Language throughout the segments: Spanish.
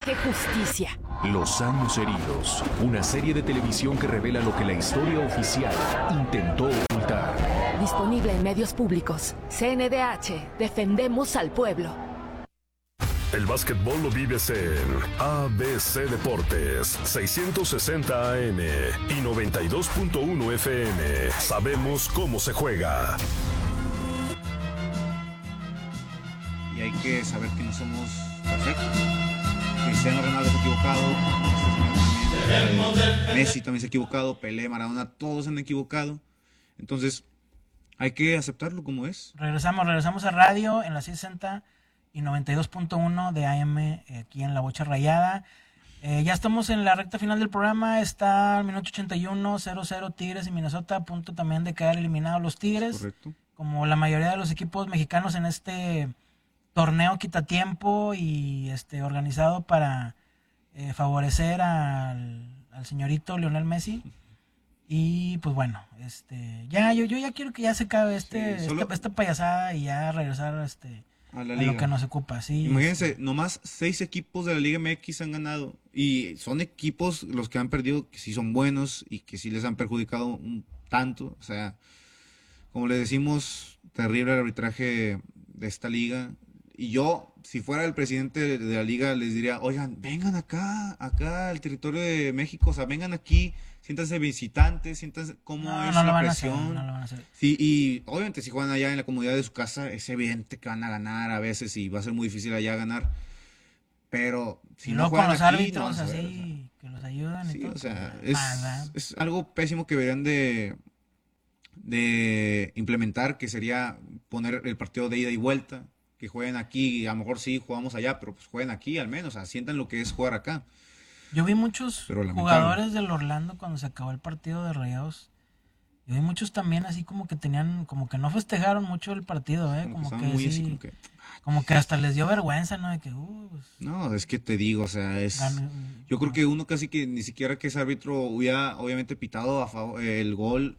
que justicia. Los años heridos, una serie de televisión que revela lo que la historia oficial intentó ocultar. Disponible en medios públicos. CNDH, defendemos al pueblo. El básquetbol lo vives en ABC Deportes, 660 AM y 92.1 FM. Sabemos cómo se juega. Y hay que saber que no somos perfectos. Cristiano Ronaldo se ha equivocado. Messi también se ha equivocado. Pelé, Maradona, todos se han equivocado. Entonces, hay que aceptarlo como es. Regresamos a radio en la 660 y 92.1 de AM aquí en La Bocha Rayada. Ya estamos en la recta final del programa. Está al minuto 81, 0-0 Tigres y Minnesota, a punto también de quedar eliminados los Tigres. Correcto. Como la mayoría de los equipos mexicanos en este torneo quitatiempo y organizado para favorecer al señorito Lionel Messi. Y pues bueno, yo ya quiero que ya se acabe esta payasada y ya regresar a la a liga. lo que nos ocupa, sí. Imagínense, nomás 6 equipos de la Liga MX han ganado. Y son equipos los que han perdido que sí son buenos y que sí les han perjudicado un tanto. O sea, como le decimos, terrible el arbitraje de esta liga. Y yo, si fuera el presidente de la liga, les diría, oigan, vengan acá al territorio de México. O sea, vengan aquí, siéntanse visitantes, siéntanse cómo es la presión. No lo van a hacer. Sí, y obviamente si juegan allá en la comodidad de su casa, es evidente que van a ganar a veces y va a ser muy difícil allá ganar. Pero si y no luego juegan con los aquí, árbitros no, así, que los ayudan y sí, todo. o sea, Nada. es algo pésimo que deberían de implementar, que sería poner el partido de ida y vuelta, que jueguen aquí, a lo mejor sí jugamos allá, pero pues jueguen aquí al menos, o sea, sientan lo que es jugar acá. Yo vi muchos jugadores del Orlando cuando se acabó el partido de Rayados. Yo vi muchos también así como que no festejaron mucho el partido, como que hasta les dio vergüenza, ¿no? De que, pues, no, es que te digo, o sea, yo creo que uno casi que ni siquiera que ese árbitro hubiera obviamente pitado a favor, el gol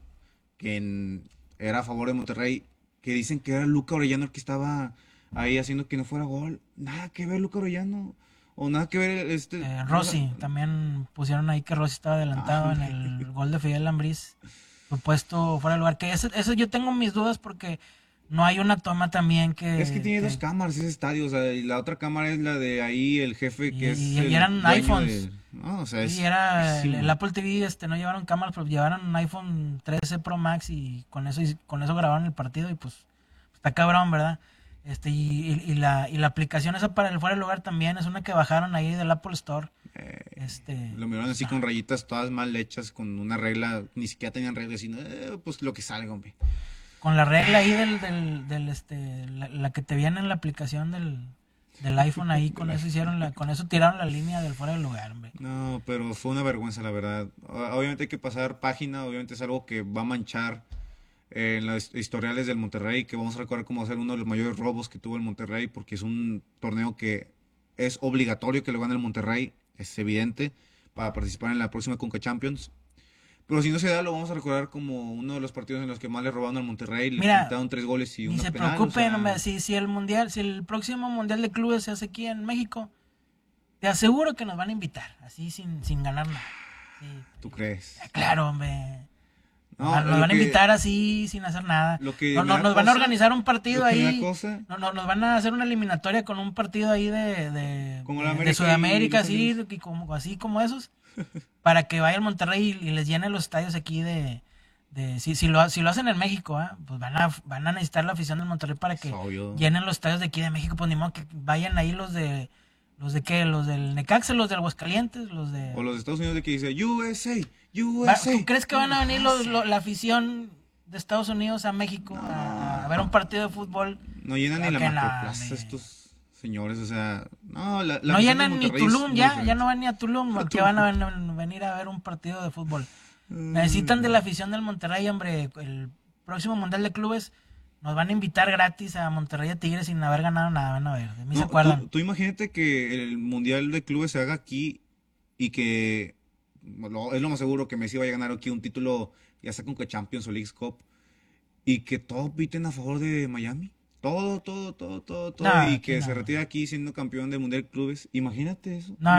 era a favor de Monterrey, que dicen que era Luca Orellano el que estaba ahí haciendo que no fuera gol. Nada que ver Luca Orellano. O nada que ver Rossi, también pusieron ahí que Rossi estaba adelantado en el gol de Fidel Lambriz, supuesto fuera de lugar. Que eso yo tengo mis dudas porque no hay una toma también que... Es que tiene dos cámaras ese estadio, o sea, y la otra cámara es la de ahí el jefe que y eran iPhones. No, o sea, y era el Apple TV, no llevaron cámaras, pero llevaron un iPhone 13 Pro Max y con eso grabaron el partido y pues está cabrón, ¿verdad? Y la aplicación esa para el fuera de lugar también es una que bajaron ahí del Apple Store. Lo miraron así con rayitas todas mal hechas, con una regla, ni siquiera tenían reglas, sino pues lo que salga, hombre. Con la regla ahí la que te viene en la aplicación del iPhone ahí, con eso tiraron la línea del fuera de lugar, hombre. No, pero fue una vergüenza, la verdad. Obviamente hay que pasar página, obviamente es algo que va a manchar en los historiales del Monterrey, que vamos a recordar como ser uno de los mayores robos que tuvo el Monterrey, porque es un torneo que es obligatorio que lo gane el Monterrey, es evidente, para participar en la próxima Conca Champions. Pero si no se da, lo vamos a recordar como uno de los partidos en los que más le robaron al Monterrey, le quitaron 3 goles y una penal. Ni se preocupen, hombre, si el próximo Mundial de Clubes se hace aquí en México, te aseguro que nos van a invitar, así sin ganar nada. Sí. ¿Tú crees? Claro, hombre. No, nos van a invitar así sin hacer nada. Nos van a organizar un partido ahí. Nos van a hacer una eliminatoria con un partido ahí de Sudamérica, así como esos, para que vaya el Monterrey y les llene los estadios aquí si lo hacen en México, pues van a necesitar la afición del Monterrey para que llenen los estadios de aquí de México, pues ni modo que vayan ahí los del Necaxa, los de Aguascalientes, o los de Estados Unidos de que dice USA. ¿Tú crees que van a venir la afición de Estados Unidos a México a ver un partido de fútbol? No llenan ni la Macroplaza estos señores, o sea, no llenan ni Tulum, ya no van ni a Tulum, que van a venir a ver un partido de fútbol. Necesitan de la afición del Monterrey, hombre. El próximo Mundial de Clubes nos van a invitar gratis a Monterrey a Tigres sin haber ganado nada, van a ver. De mí se acuerdan. Tú imagínate que el Mundial de Clubes se haga aquí y que es lo más seguro que Messi vaya a ganar aquí un título, ya sea con Champions o League Cup, y que todos piten a favor de Miami. Todo. Y que se retire aquí siendo campeón del Mundial de Clubes. Imagínate eso. No,